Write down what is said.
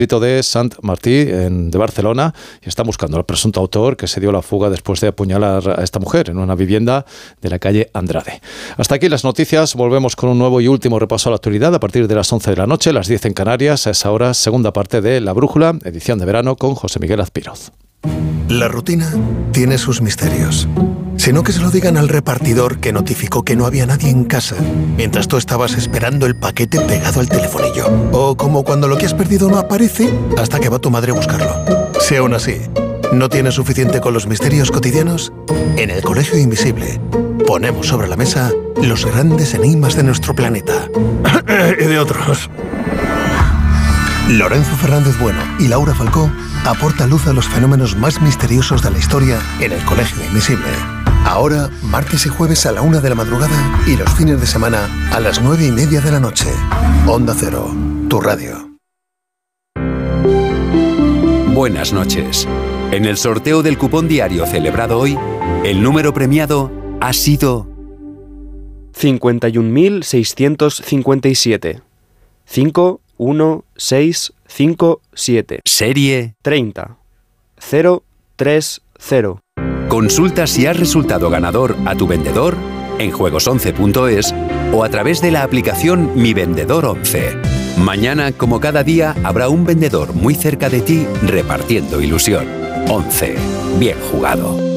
de Sant Martí, de Barcelona, y están buscando al presunto autor que se dio la fuga después de apuñalar a esta mujer en una vivienda de la calle Andrade. Hasta aquí las noticias. Volvemos con un nuevo y último repaso a la actualidad a partir de las 11 de la noche, las 10 en Canarias. A esa hora, segunda parte de La Brújula, edición de verano con José Miguel Azpiroz. La rutina tiene sus misterios. Si no, que se lo digan al repartidor que notificó que no había nadie en casa mientras tú estabas esperando el paquete pegado al telefonillo. O como cuando lo que has perdido no aparece hasta que va tu madre a buscarlo. Si aún así no tienes suficiente con los misterios cotidianos, en el Colegio Invisible ponemos sobre la mesa los grandes enigmas de nuestro planeta. Y de otros. Lorenzo Fernández Bueno y Laura Falcó aportan luz a los fenómenos más misteriosos de la historia en el Colegio Invisible. Ahora, martes y jueves a la 1 de la madrugada y los fines de semana a las 9:30 de la noche. Onda Cero, tu radio. Buenas noches. En el sorteo del cupón diario celebrado hoy, el número premiado ha sido 51.657. 51657. Serie 30 030. Consulta si has resultado ganador a tu vendedor en juegos11.es o a través de la aplicación Mi Vendedor 11. Mañana, como cada día, habrá un vendedor muy cerca de ti repartiendo ilusión. 11. Bien jugado.